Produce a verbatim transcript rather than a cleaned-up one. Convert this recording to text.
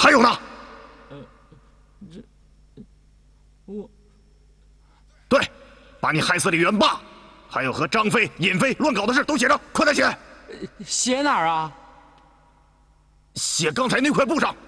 还有呢？ 呃，这我对，把你害死李元霸，还有和张飞、尹飞乱搞的事都写上，快点写！ 写哪儿啊？ 写刚才那块布上。